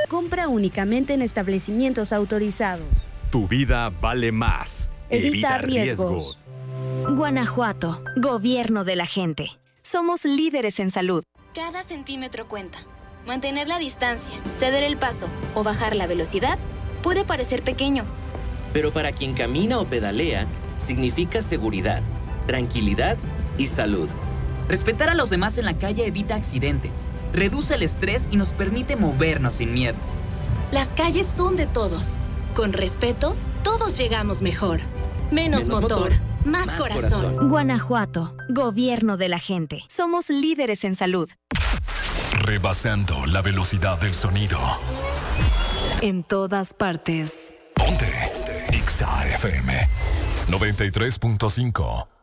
Compra únicamente en establecimientos autorizados. Tu vida vale más. Evita riesgos. Guanajuato, gobierno de la gente. Somos líderes en salud. Cada centímetro cuenta. Mantener la distancia, ceder el paso o bajar la velocidad puede parecer pequeño. Pero para quien camina o pedalea, significa seguridad, tranquilidad y salud. Respetar a los demás en la calle evita accidentes, reduce el estrés y nos permite movernos sin miedo. Las calles son de todos. Con respeto, todos llegamos mejor. Menos motor, más corazón. Guanajuato, gobierno de la gente. Somos líderes en salud. Rebasando la velocidad del sonido. En todas partes. Ponte XAFM 93.5.